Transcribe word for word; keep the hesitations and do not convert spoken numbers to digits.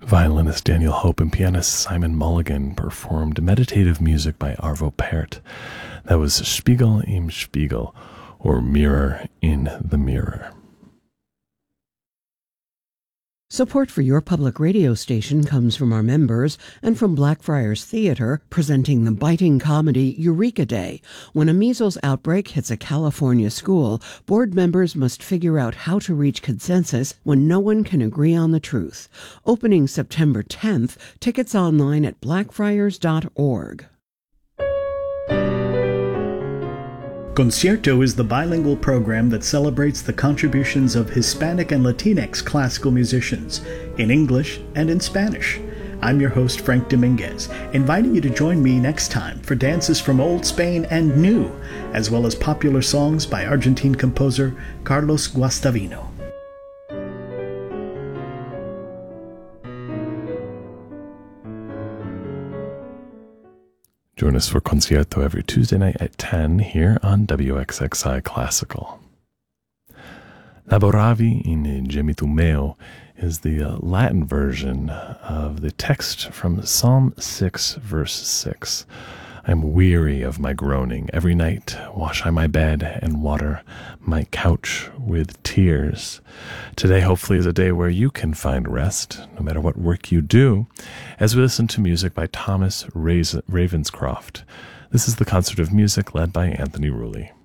Violinist Daniel Hope and pianist Simon Mulligan performed meditative music by Arvo Pärt. That was Spiegel im Spiegel, or Mirror in the Mirror. Support for your public radio station comes from our members and from Blackfriars Theater, presenting the biting comedy Eureka Day. When a measles outbreak hits a California school, board members must figure out how to reach consensus when no one can agree on the truth. Opening September tenth, tickets online at blackfriars dot org. Concierto is the bilingual program that celebrates the contributions of Hispanic and Latinx classical musicians in English and in Spanish. I'm your host, Frank Dominguez, inviting you to join me next time for dances from old Spain and new, as well as popular songs by Argentine composer Carlos Guastavino. Join us for Concierto every Tuesday night at ten here on W X X I Classical. Laboravi in gemitum meo is the uh, Latin version of the text from Psalm six, verse six. I am weary of my groaning. Every night wash I my bed and water my couch with tears. Today, hopefully, is a day where you can find rest, no matter what work you do, as we listen to music by Thomas Ravenscroft. This is the Concert of Music led by Anthony Rulli.